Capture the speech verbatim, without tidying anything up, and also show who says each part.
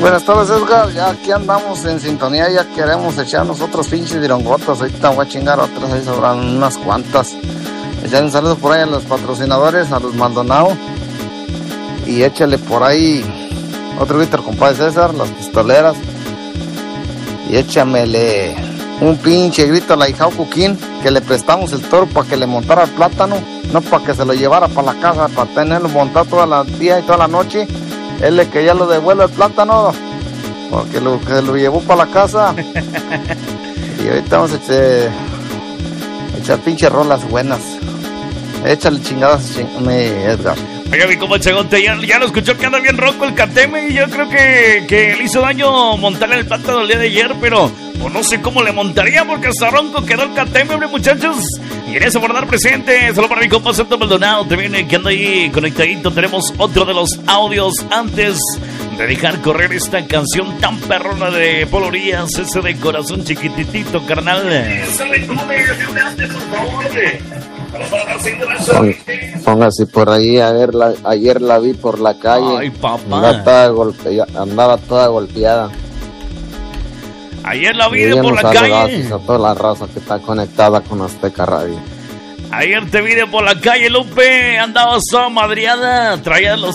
Speaker 1: Buenas tardes, Edgar. Ya aquí andamos en sintonía, ya queremos echar nosotros pinches virongotas. Ahorita voy a chingar otras, ahí sobran unas cuantas. Echar un saludo por ahí a los patrocinadores, a los Maldonado. Y échale por ahí otro Víctor, compadre César, las pistoleras. Y échamele un pinche grito a la hija Cuquín, que le prestamos el toro para que le montara el plátano, no para que se lo llevara para la casa, para tenerlo montado toda la día y toda la noche. Él le que ya lo devuelve el plátano, porque lo que lo llevó para la casa. Y ahorita vamos a echar, echar pinches rolas buenas. Échale chingadas, ching, mi Edgar.
Speaker 2: Oiga, mi compa Chagote, ya, ya lo escuchó que anda bien roco el Cateme. Y yo creo que, que le hizo daño montarle el plátano el día de ayer, pero pues no sé cómo le montaría, porque hasta ronco quedó el Cateme, hombre, muchachos. Y en eso por dar presente, solo para mi compa Santo Maldonado, te viene que anda ahí conectadito. Tenemos otro de los audios antes de dejar correr esta canción tan perrona de Polorías, ese de corazón chiquititito, carnal.
Speaker 1: Póngase por ahí, a ver, la, ayer la vi por la calle.
Speaker 2: Ay, papá.
Speaker 1: Andaba toda, golpea, andaba toda golpeada.
Speaker 2: Ayer la vi de por la calle.
Speaker 1: A toda la raza que está conectada con Azteca Radio.
Speaker 2: Ayer te vi de por la calle, Lupe. Andabas toda madreada, traías los